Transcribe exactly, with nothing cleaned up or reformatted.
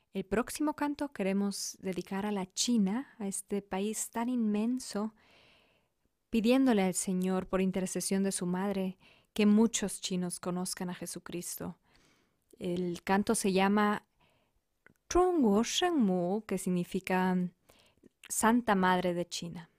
El próximo canto queremos dedicar a la China, a este país tan inmenso, pidiéndole al Señor, por intercesión de su madre, que muchos chinos conozcan a Jesucristo. El canto se llama Zhongguo Shengmu, que significa Santa Madre de China.